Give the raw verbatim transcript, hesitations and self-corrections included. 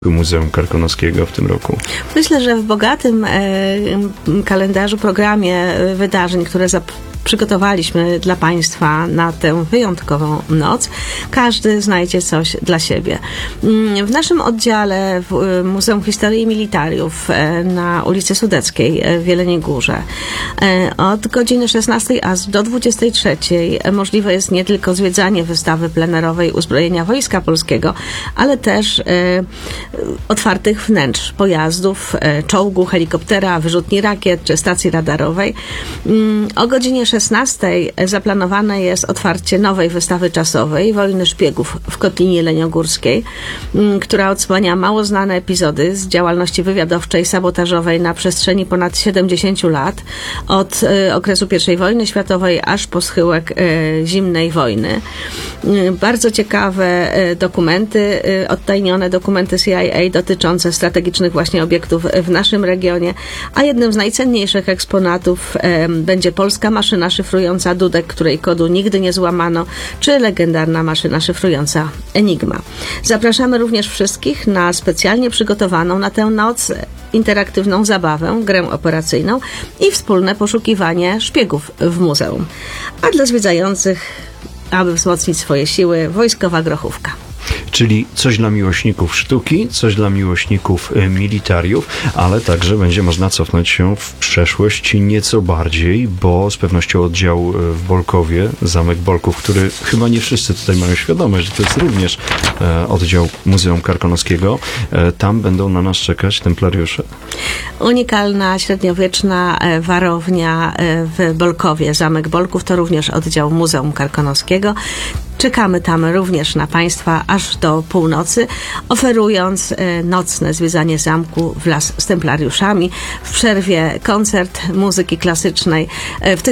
Muzeum Karkonoskiego w tym roku? Myślę, że w bogatym e, kalendarzu, programie wydarzeń, które zap- przygotowaliśmy dla Państwa na tę wyjątkową noc, każdy znajdzie coś dla siebie. W naszym oddziale w Muzeum Historii Militariów na ulicy Sudeckiej w Jeleniej Górze od godziny szesnastej aż do dwudziestej trzeciej możliwe jest nie tylko zwiedzanie wystawy plenerowej uzbrojenia Wojska Polskiego, ale też otwartych wnętrz pojazdów, czołgu, helikoptera, wyrzutni rakiet czy stacji radarowej. O godzinie szesnastej zaplanowane jest otwarcie nowej wystawy czasowej Wojny Szpiegów w Kotlinie Jeleniogórskiej, która odsłania mało znane epizody z działalności wywiadowczej, sabotażowej na przestrzeni ponad siedemdziesięciu lat, od okresu pierwszej wojny światowej aż po schyłek zimnej wojny. Bardzo ciekawe dokumenty, odtajnione dokumenty C I A dotyczące strategicznych właśnie obiektów w naszym regionie, a jednym z najcenniejszych eksponatów będzie polska maszyna szyfrująca Dudek, której kodu nigdy nie złamano, czy legendarna maszyna szyfrująca Enigma. Zapraszamy również wszystkich na specjalnie przygotowaną na tę noc interaktywną zabawę, grę operacyjną i wspólne poszukiwanie szpiegów w muzeum. A dla zwiedzających, aby wzmocnić swoje siły, wojskowa grochówka. Czyli coś dla miłośników sztuki, coś dla miłośników militariów, ale także będzie można cofnąć się w przeszłość nieco bardziej, bo z pewnością oddział w Bolkowie, Zamek Bolków, który chyba nie wszyscy tutaj mają świadomość, że to jest również e, oddział Muzeum Karkonoskiego. E, tam będą na nas czekać templariusze. Unikalna, średniowieczna warownia w Bolkowie, Zamek Bolków, to również oddział Muzeum Karkonoskiego. Czekamy tam również na Państwa aż do północy, oferując nocne zwiedzanie zamku wraz z templariuszami. W przerwie koncert muzyki klasycznej. W tych